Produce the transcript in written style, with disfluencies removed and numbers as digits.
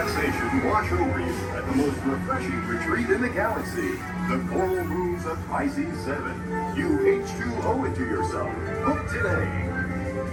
relaxation wash over you at the most refreshing retreat in the galaxy. The Coral Rooms of Pisces 7. You H2O it to yourself. Book today.